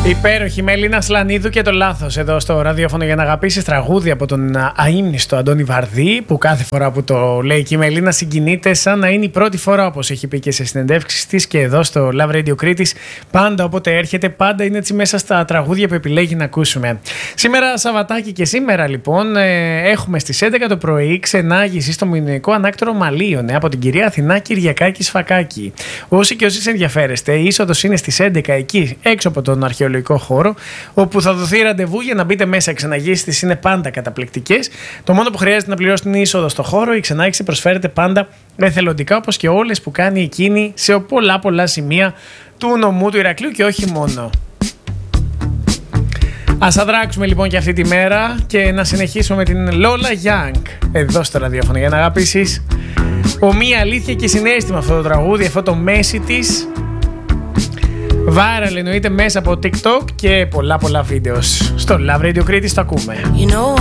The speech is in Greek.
Υπέροχη Μελίνα Σλανίδου και το λάθος εδώ στο ραδιόφωνο για να αγαπήσεις, τραγούδι από τον αείμνηστο Αντώνη Βαρδί, που κάθε φορά που το λέει και η Μελίνα συγκινείται σαν να είναι η πρώτη φορά, όπως έχει πει και σε συνεντεύξεις της και εδώ στο Love Radio Κρήτης. Πάντα όποτε έρχεται, πάντα είναι έτσι μέσα στα τραγούδια που επιλέγει να ακούσουμε. Σήμερα Σαββατάκι και σήμερα λοιπόν έχουμε στις 11 το πρωί ξενάγηση στο Μινωικό Ανάκτορο Μαλίων από την κυρία Αθηνά Κυριακάκη Σφακάκη. Όσοι και όσοι ενδιαφέρεστε, η είσοδος είναι στις 11 εκεί έξω από τον αρχαιολογικό χώρο, όπου θα δοθεί ραντεβού για να μπείτε μέσα. Οι ξεναγήσεις της είναι πάντα καταπληκτικές. Το μόνο που χρειάζεται να πληρώσετε είναι η είσοδο στο χώρο. Η ξενάγηση προσφέρεται πάντα εθελοντικά, όπως και όλες που κάνει εκείνη σε πολλά σημεία του νομού του Ηρακλείου και όχι μόνο. Ας αδράξουμε λοιπόν και αυτή τη μέρα και να συνεχίσουμε με την Lola Young εδώ στο ραδιόφωνο για να αγαπήσεις. Ομοία αλήθεια και συναίσθημα αυτό το τραγούδι, αυτό το μέση της. Viral εννοείται μέσα από TikTok και πολλά βίντεο. Στο Love Radio Κρήτης το ακούμε.